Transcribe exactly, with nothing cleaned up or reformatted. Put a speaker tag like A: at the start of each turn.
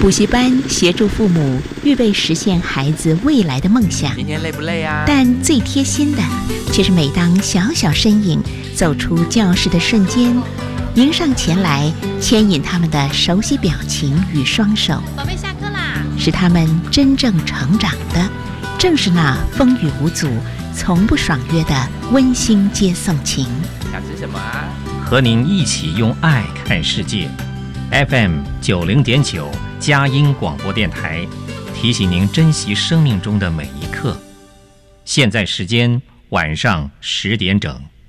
A: 补习班协助父母预备实现孩子未来的梦想。
B: 今天累不累啊？
A: 但最贴心的，却是每当小小身影走出教室的瞬间，迎上前来牵引他们的熟悉表情与双手。
C: 宝贝，下课啦！
A: 使他们真正成长的，正是那风雨无阻、从不爽约的温馨接送情。
B: 想吃什么啊？
D: 和您一起用爱看世界。F M 九零点九佳音广播电台提醒您珍惜生命中的每一刻。现在时间晚上十点整。